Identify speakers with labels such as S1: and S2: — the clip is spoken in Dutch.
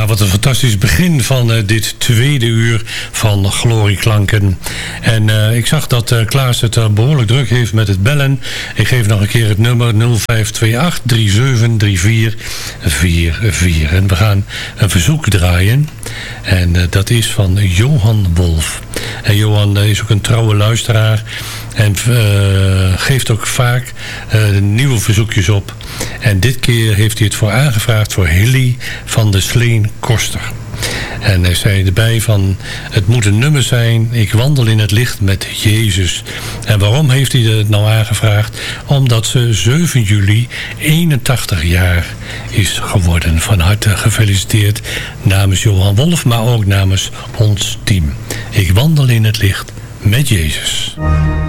S1: Ja, wat een fantastisch begin van dit tweede uur van Glorieklanken. En ik zag dat Klaas het behoorlijk druk heeft met het bellen. Ik geef nog een keer het nummer 0528 373444. En we gaan een verzoek draaien. En dat is van Johan Wolf. En Johan is ook een trouwe luisteraar. En geeft ook vaak nieuwe verzoekjes op. En dit keer heeft hij het voor aangevraagd voor Hilly van de Sleen Koster. En hij zei erbij van, het moet een nummer zijn, ik wandel in het licht met Jezus. En waarom heeft hij het nou aangevraagd? Omdat ze 7 juli 81 jaar is geworden. Van harte gefeliciteerd namens Johan Wolf, maar ook namens ons team. Ik wandel in het licht met Jezus.